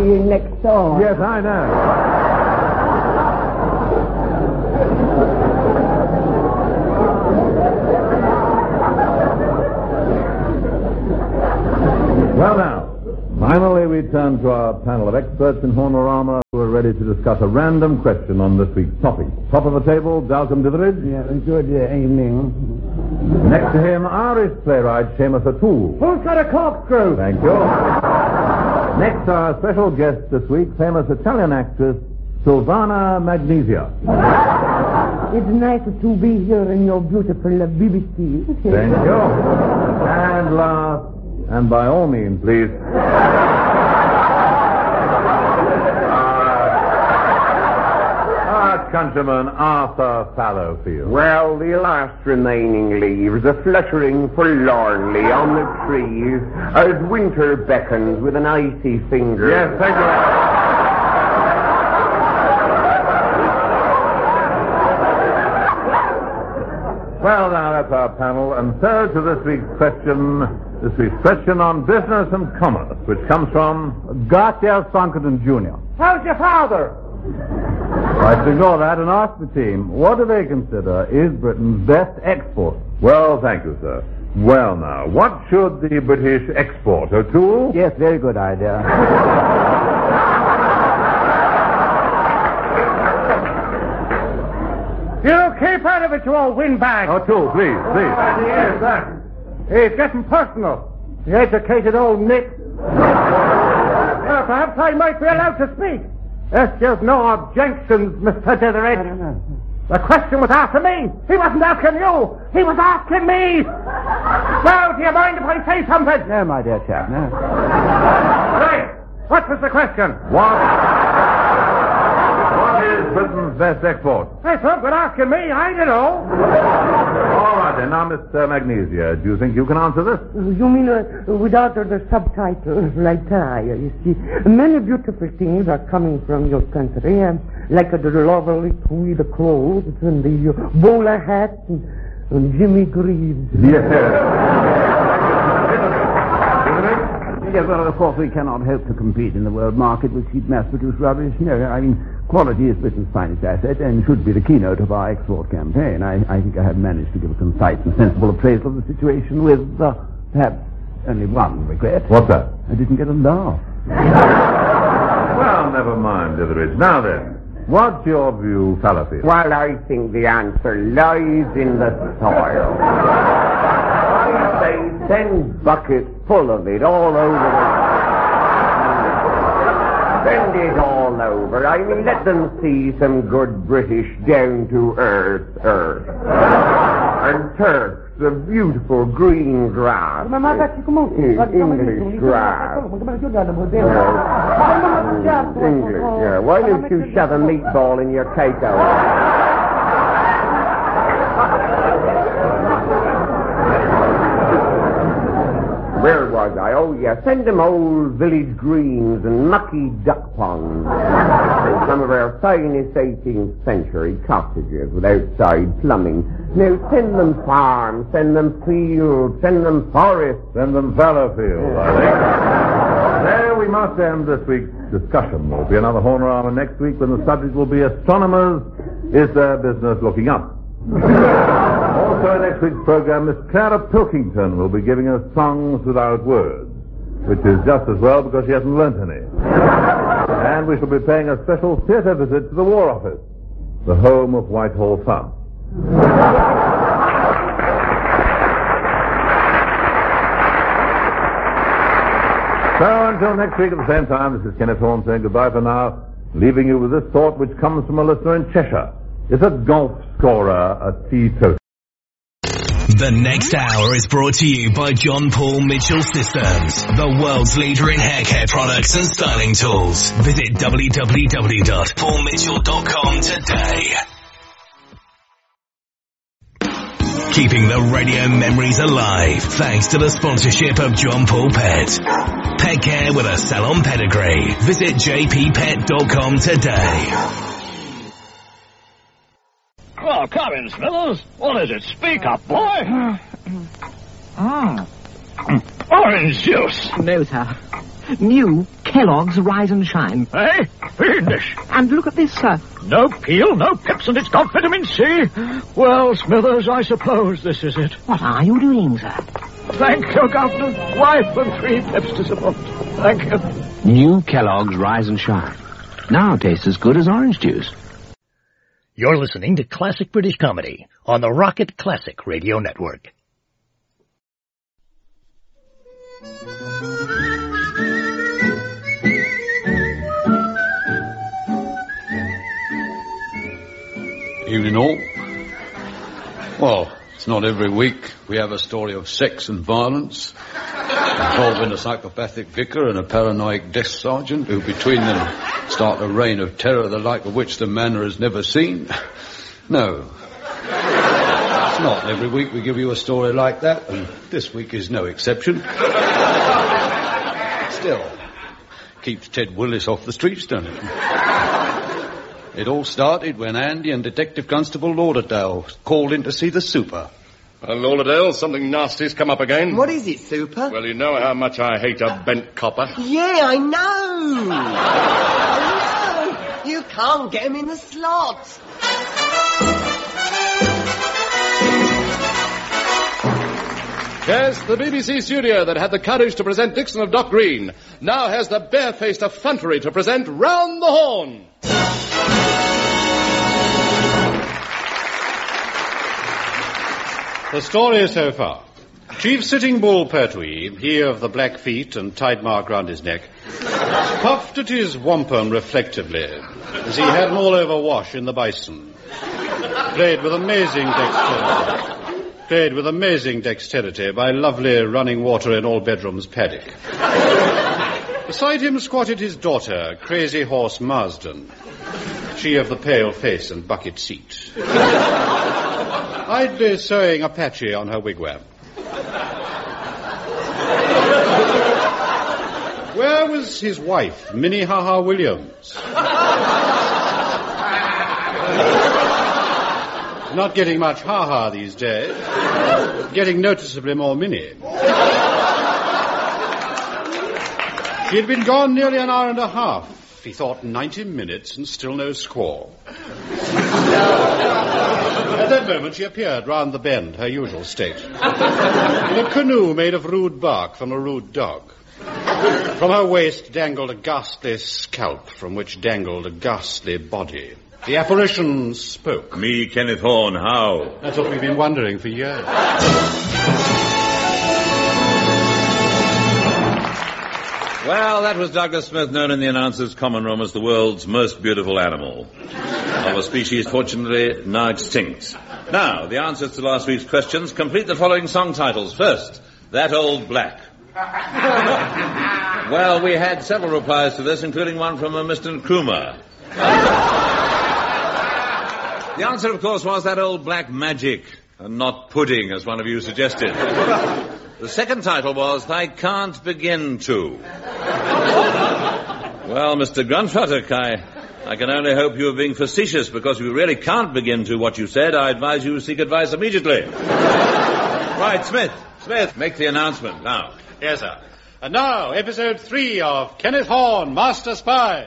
next door. Yes, I know. Well, now, finally we turn to our panel of experts in Hornorama who are ready to discuss a random question on this week's topic. Top of the table, Dalcom Ditheridge. Yeah, good evening. Next to him, Irish playwright Seamus O'Toole. Who's got a corkscrew? Thank you. Next, our special guest this week, famous Italian actress Silvana Magnesia. It's nice to be here in your beautiful BBC. Thank you. And last, and by all means, please. Our countryman, Arthur Fallowfield. Well, the last remaining leaves are fluttering forlornly on the trees as winter beckons with an icy finger. Yes, thank you. Well, now, that's our panel. And so to this week's question on business and commerce, which comes from Garcia Sankerton Jr. How's your father? Right, ignore that and ask the team, what do they consider is Britain's best export? Well, thank you, sir. Well, now, what should the British export? O'Toole? Yes, very good idea. You keep out of it, you old windbag. O'Toole, please. Yes, sir. He's getting personal. The educated old nit. Well, perhaps I might be allowed to speak. There's no objections, Mr. Ditheridge. The question was asked to me. He wasn't asking you. He was asking me. Now, do you mind if I say something? No, my dear chap, no. Right. What was the question? What is Britain's best export? That's not good asking me. I don't know. All right, then. Now, Mr. Magnesia, do you think you can answer this? You mean without the subtitles? Like you see, many beautiful things are coming from your country, like the lovely tweed clothes and the bowler hats and Jimmy Greaves. Yes. Yes, well, of course, we cannot hope to compete in the world market with cheap mass-produced rubbish. No, I mean, quality is Britain's finest asset and should be the keynote of our export campaign. I think I have managed to give a concise and sensible appraisal of the situation with, perhaps, only one regret. What's that? I didn't get a laugh. Well, never mind, Ditheridge. Now then, what's your view, Fallowfield? Well, I think the answer lies in the soil. They send buckets full of it all over Send it all over. I mean, let them see some good British down-to-earth earth. And turf, the beautiful green grass. English grass. English, yeah. Why don't you shove a meatball in your takeover? Where was I? Oh, yeah. Send them old village greens and mucky duck ponds. And some of our finest 18th century cottages with outside plumbing. Now, send them farms, send them fields, send them forests. Send them Fallowfield, I think. There we must end this week's discussion. There'll be another Hornorama next week when the subject will be astronomers. Is their business looking up? Also, in next week's program, Miss Clara Pilkington will be giving us songs without words, which is just as well because she hasn't learnt any. And we shall be paying a special theatre visit to the War Office, the home of Whitehall Fun. So, until next week at the same time, this is Kenneth Horne saying goodbye for now, leaving you with this thought which comes from a listener in Cheshire. Is a golf scorer a teetotaler? The next hour is brought to you by John Paul Mitchell Systems, the world's leader in hair care products and styling tools. Visit www.paulmitchell.com today. Keeping the radio memories alive thanks to the sponsorship of John Paul Pet. Pet care with a salon pedigree. Visit jppet.com today. Oh, come in, Smithers. What is it? Speak up, boy. Orange juice. No, sir. New Kellogg's Rise and Shine. Eh? Fiendish. And look at this, sir. No peel, no pips, and it's got vitamin C. Well, Smithers, I suppose this is it. What are you doing, sir? Thank you, Governor. Wife and 3 pips to support. Thank you. New Kellogg's Rise and Shine. Now tastes as good as orange juice. You're listening to Classic British Comedy on the Rocket Classic Radio Network. Evening all. Well, it's not every week we have a story of sex and violence involving a psychopathic vicar and a paranoid desk sergeant who between them start a reign of terror the like of which the manor has never seen. No. It's not every week we give you a story like that, and this week is no exception. Still, keeps Ted Willis off the streets, doesn't it? It all started when Andy and Detective Constable Lauderdale called in to see the super. Lauderdale, something nasty's come up again. What is it, Super? Well, you know how much I hate a bent copper. Yeah, I know. I know. You can't get him in the slot. Yes, the BBC studio that had the courage to present Dixon of Dock Green now has the barefaced effrontery to present Round the Horn. The story so far. Chief Sitting Bull Pertwee, he of the black feet and tide mark round his neck, puffed at his wampum reflectively as he had an all-over wash in the Bison. Played with amazing dexterity by lovely running water in all bedrooms paddock. Beside him squatted his daughter, Crazy Horse Marsden, she of the pale face and bucket seat, idly sewing Apache on her wigwam. Where was his wife, Minnehaha Williams? Not getting much ha-ha these days. Getting noticeably more Minnie. She had been gone nearly an hour and a half. He thought 90 minutes and still no squaw. At that moment she appeared round the bend, her usual state, in a canoe made of rude bark from a rude dog. From her waist dangled a ghastly scalp, from which dangled a ghastly body. The apparition spoke. Me, Kenneth Horne, how? That's what we've been wondering for years. Well, that was Douglas Smith, known in the announcers' common room as the world's most beautiful animal. Of a species fortunately now extinct. Now, the answers to last week's questions complete the following song titles. First, That Old Black. Well, we had several replies to this, including one from a Mr. Nkrumah. The answer, of course, was That Old Black Magic, and not pudding, as one of you suggested. The second title was I Can't Begin To. Well, Mr. Grunfuttock, I can only hope you are being facetious, because if you really can't begin to what you said, I advise you seek advice immediately. Right, Smith, make the announcement now. Yes, sir. And now, episode 3 of Kenneth Horne, Master Spy.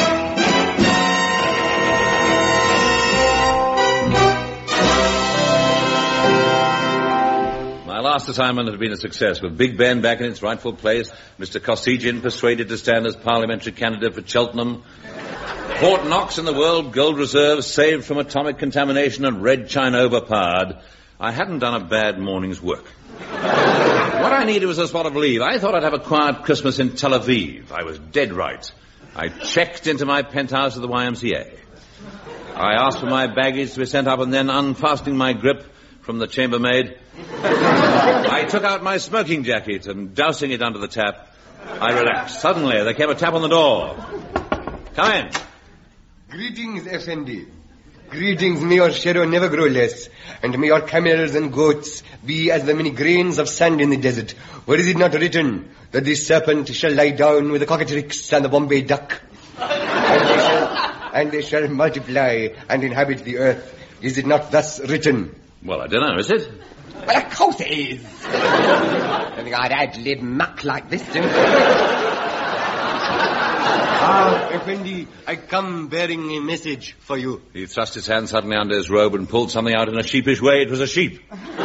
My last assignment had been a success, with Big Ben back in its rightful place, Mr. Costigian persuaded to stand as parliamentary candidate for Cheltenham, Fort Knox in the World Gold Reserve saved from atomic contamination and Red China overpowered. I hadn't done a bad morning's work. What I needed was a spot of leave. I thought I'd have a quiet Christmas in Tel Aviv. I was dead right. I checked into my penthouse at the YMCA. I asked for my baggage to be sent up, and then, unfastening my grip from the chambermaid, I took out my smoking jacket and, dousing it under the tap, I relaxed. Suddenly, there came a tap on the door. Come in. Greetings, Effendi. Greetings, may your shadow never grow less, and may your camels and goats be as the many grains of sand in the desert. Where is it not written that the serpent shall lie down with the cockatrix and the Bombay duck? And they shall multiply and inhabit the earth. Is it not thus written? Well, I don't know, is it? Well, of course it is. Don't think I'd ad-lib muck like this, do you? Effendi, I come bearing a message for you. He thrust his hand suddenly under his robe and pulled something out in a sheepish way. It was a sheep.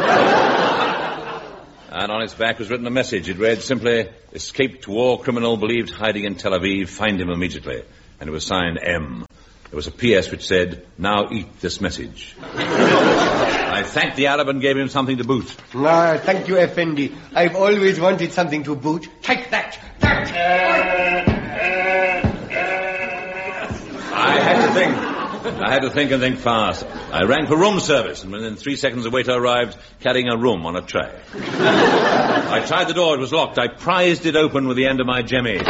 And on its back was written a message. It read simply, escaped war criminal believed hiding in Tel Aviv. Find him immediately. And it was signed M. There was a P.S. which said, now eat this message. I thanked the Arab and gave him something to boot. Thank you, Effendi. I've always wanted something to boot. Take that! I had to think and think fast. I rang for room service, and within 3 seconds a waiter arrived carrying a room on a tray. I tried the door. It was locked. I prized it open with the end of my jemmy.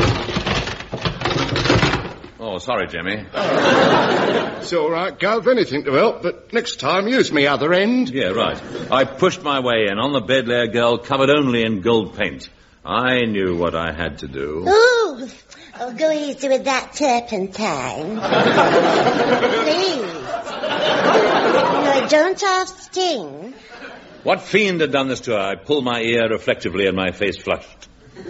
Oh, sorry, Jimmy. It's all right, Gov. Anything to help, but next time use me other end. Yeah, right. I pushed my way in. On the bed lay a girl covered only in gold paint. I knew what I had to do. Ooh, go easy with that turpentine. Please. No, don't half sting. What fiend had done this to her? I pulled my ear reflectively and my face flushed.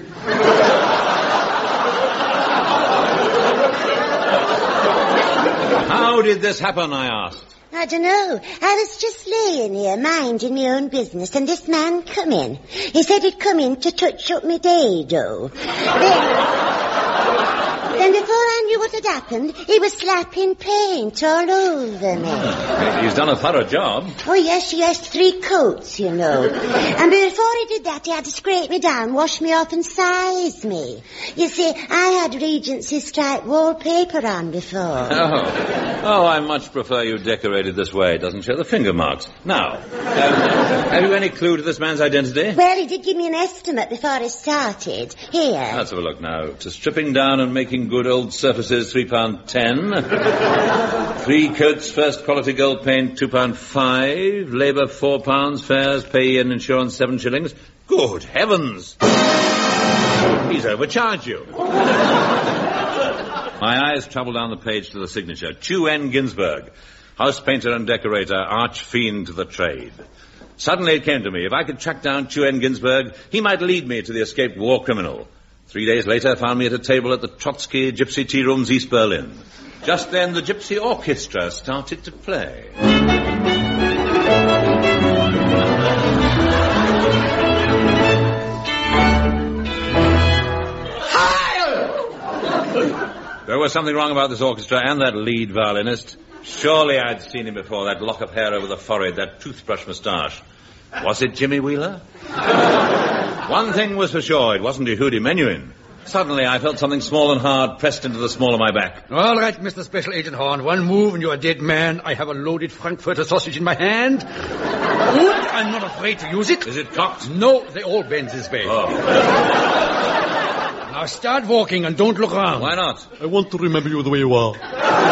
How did this happen, I asked. I don't know. I was just laying here minding my own business and this man come in. He said he'd come in to touch up my dado. Then before I knew what had happened, he was slapping paint all over me. He's done a thorough job. Oh, yes, 3 coats, you know. And before he did that, he had to scrape me down, wash me off and size me. You see, I had Regency striped wallpaper on before. Oh, I much prefer you decorated this way. It doesn't show the finger marks. Now, have you any clue to this man's identity? Well, he did give me an estimate before he started. Here. Let's have a look now. To stripping down and making good old surfaces, £3.10. 3 coats, first quality gold paint, £2.5. Labour, £4. Fares, pay and insurance, 7 shillings. Good heavens! He's overcharged you. My eyes travelled down the page to the signature. Chu N. Ginsberg, house painter and decorator, arch fiend to the trade. Suddenly it came to me, if I could track down Chu N. Ginsberg, he might lead me to the escaped war criminal. 3 days later, found me at a table at the Trotsky Gypsy Tea Rooms, East Berlin. Just then, the Gypsy Orchestra started to play. There was something wrong about this orchestra and that lead violinist. Surely I'd seen him before, that lock of hair over the forehead, that toothbrush moustache. Was it Jimmy Wheeler? One thing was for sure, it wasn't Yehudi Menuhin. Suddenly I felt something small and hard pressed into the small of my back. All right, Mr. Special Agent Horn. One move and you're a dead man. I have a loaded Frankfurter sausage in my hand. Good, I'm not afraid to use it. Is it cocked? No, they all bend this way. Oh. Now start walking and don't look around. Why not? I want to remember you the way you are.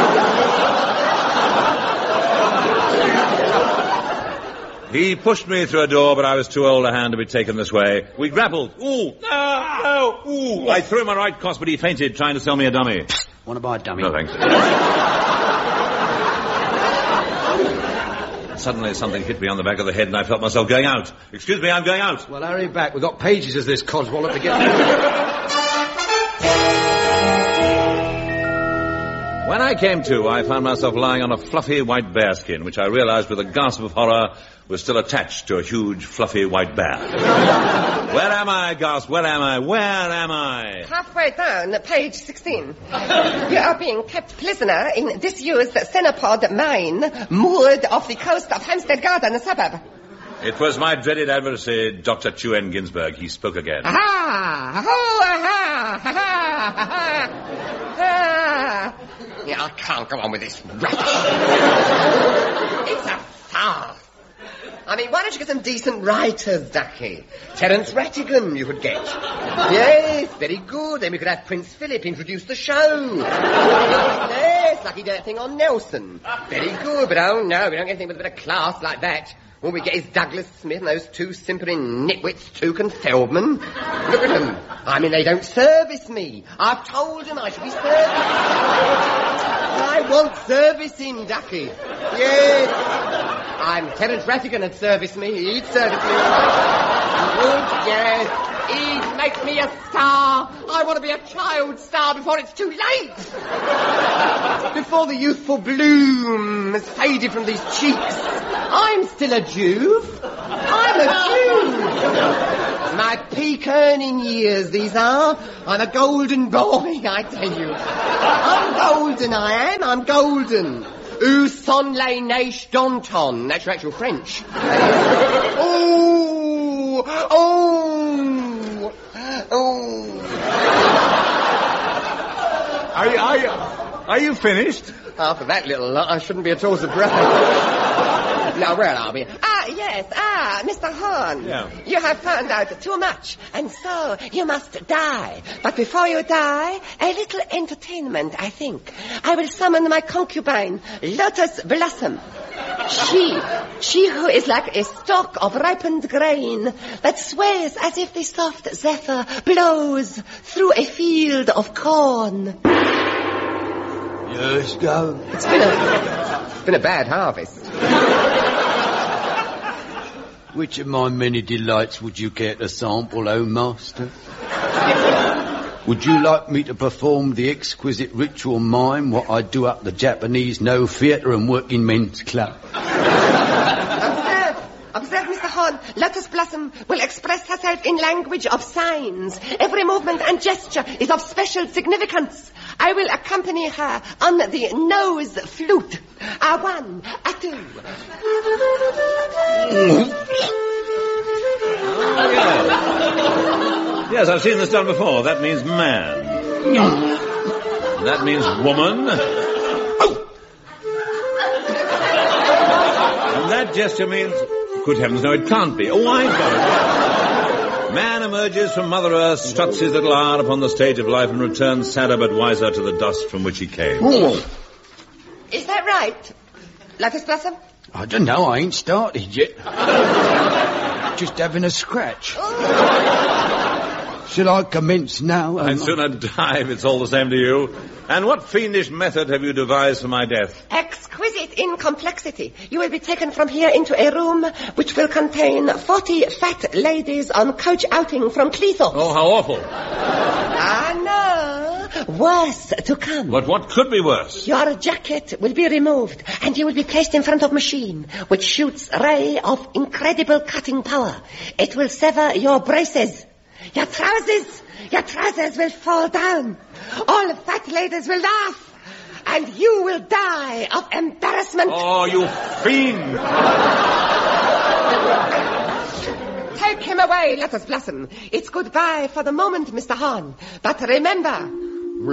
He pushed me through a door, but I was too old a hand to be taken this way. We grappled. Ooh, no, ooh. I threw him a right cross, but he fainted, trying to sell me a dummy. Want to buy a dummy? No, thanks. Suddenly something hit me on the back of the head, and I felt myself going out. Excuse me, I'm going out. Well, hurry back. We've got pages of this codswallop to get... When I came to, I found myself lying on a fluffy white bearskin, which I realized with a gasp of horror was still attached to a huge fluffy white bear. Where am I, gasped? Where am I? Where am I? Halfway down, page 16. You are being kept prisoner in disused Cenopod mine, moored off the coast of Hampstead Garden suburb. It was my dreaded adversary, Dr. Chu N. Ginsberg. He spoke again. Aha! Oh, aha! Ha, ha, ha, ha. Yeah, I can't go on with this rubbish. It's a farce. I mean, why don't you get some decent writers, Ducky? Terence Rattigan you could get. Yes, very good. Then we could have Prince Philip introduce the show. Yes, like he did that thing on Nelson. Very good, but oh no, we don't get anything with a bit of class like that. All we get is Douglas Smith and those 2 simpering nitwits, Tuke and Feldman. Look at them. I mean, they don't service me. I've told them I should be serviced. I want servicing, Ducky. Yes. I'm Terence Rattigan had serviced me. He'd service me. Good, yes. He'd make me a star. I want to be a child star before it's too late. Before the youthful bloom has faded from these cheeks. I'm still a Jew. I'm a Jew. My peak earning years, these are. I'm a golden boy, I tell you. I'm golden, I am. I'm golden. Où sont les neiges d'antan? That's your actual French. Oh! Oh! Oh! Are you finished? After that little lot, I shouldn't be at all surprised. Now, where are we? Yes, Mr. Horn. Yeah. You have found out too much, and so you must die. But before you die, a little entertainment, I think. I will summon my concubine, Lotus Blossom. She who is like a stalk of ripened grain that sways as if the soft zephyr blows through a field of corn. Yes, go. It's been a bad harvest. Which of my many delights would you care to sample, O master? Would you like me to perform the exquisite ritual mime what I do at the Japanese No Theatre and Working Men's Club? Observe, Mr. Horn. Lotus Blossom will express herself in language of signs. Every movement and gesture is of special significance. I will accompany her on the nose flute. A one, a two. Yes, I've seen this done before. That means man. That means woman. And that gesture means... Good heavens, no, it can't be. Oh, I got it. Man emerges from Mother Earth, struts his little hour upon the stage of life, and returns sadder but wiser to the dust from which he came. Is that right, Lotus Blossom? I don't know, I ain't started yet. Just having a scratch. Shall I commence now? I'd sooner die if it's all the same to you. And what fiendish method have you devised for my death? Exquisite in complexity. You will be taken from here into a room which will contain 40 fat ladies on coach outing from Cleethorpes. Oh, how awful. No. Worse to come. But what could be worse? Your jacket will be removed and you will be placed in front of a machine which shoots ray of incredible cutting power. It will sever your braces. Your trousers will fall down. All fat ladies will laugh. And you will die of embarrassment. Oh, you fiend! Take him away, Lotus Blossom. It's goodbye for the moment, Mr. Horn. But remember,